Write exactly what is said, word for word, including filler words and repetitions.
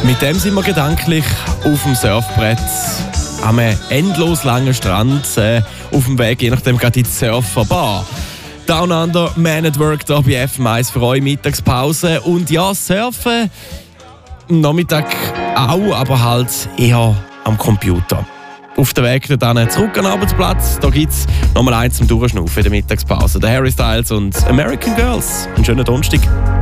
Mit dem sind wir gedanklich auf dem Surfbrett am endlos langen Strand, äh, auf dem Weg, je nachdem, gerade in die Surferbar. Down Under, Man at Work, da bei F M eins für euch, Mittagspause. Und ja, Surfen am Nachmittag auch, aber halt eher am Computer. Auf dem Weg dann zurück an den Arbeitsplatz, da gibt es nochmal eins zum Durchschnaufen in der Mittagspause. Der Harry Styles und American Girls. Einen schönen Donnerstag.